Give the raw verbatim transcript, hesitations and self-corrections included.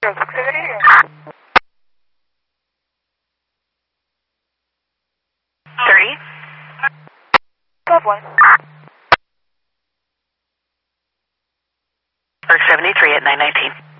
zero six seventy. thirty. twelve one. Or seventy-three at nine nineteen.